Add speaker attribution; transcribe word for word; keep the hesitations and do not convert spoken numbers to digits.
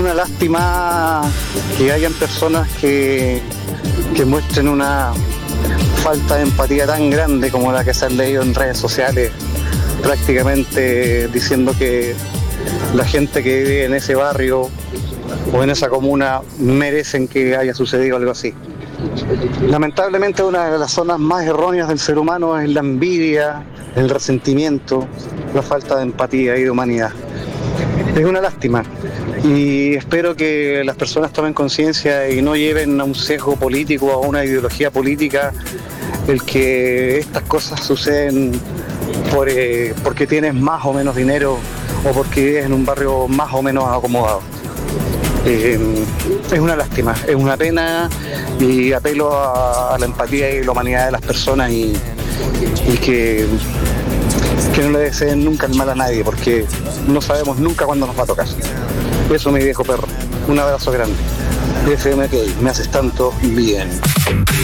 Speaker 1: una lástima que hayan personas que, que muestren una falta de empatía tan grande como la que se han leído en redes sociales, prácticamente diciendo que la gente que vive en ese barrio o en esa comuna merecen que haya sucedido algo así. Lamentablemente una de las zonas más erróneas del ser humano es la envidia, el resentimiento, la falta de empatía y de humanidad. Es una lástima y espero que las personas tomen conciencia y no lleven a un sesgo político o a una ideología política el que estas cosas suceden por, eh, porque tienes más o menos dinero o porque vives en un barrio más o menos acomodado. Eh, es una lástima, es una pena y apelo a, a la empatía y la humanidad de las personas y, y que, que no le deseen nunca el mal a nadie porque no sabemos nunca cuándo nos va a tocar. Eso, mi viejo perro, un abrazo grande. F M K, me haces tanto bien.